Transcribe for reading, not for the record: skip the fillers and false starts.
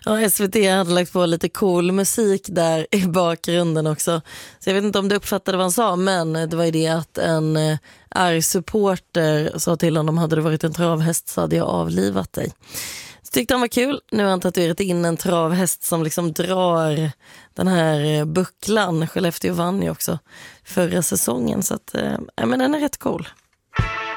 Ja, SVT hade lagt på lite cool musik där i bakgrunden också. Så jag vet inte om du uppfattade vad han sa, men det var ju det att en arg supporter sa till honom, hade det varit en travhäst så hade jag avlivat dig. Så tyckte han var kul. Nu har han tatuerat in en travhäst som liksom drar den här bucklan. Skellefteå vann ju också förra säsongen, så att, men den är rätt cool.